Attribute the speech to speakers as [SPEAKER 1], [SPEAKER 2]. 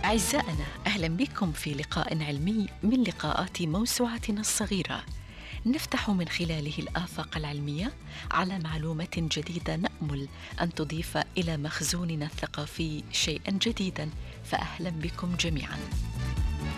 [SPEAKER 1] أعزائنا، أهلا بكم في لقاء علمي من لقاءات موسوعتنا الصغيرة، نفتح من خلاله الآفاق العلمية على معلومة جديدة نأمل أن تضيف إلى مخزوننا الثقافي شيئا جديدا، فأهلا بكم جميعا.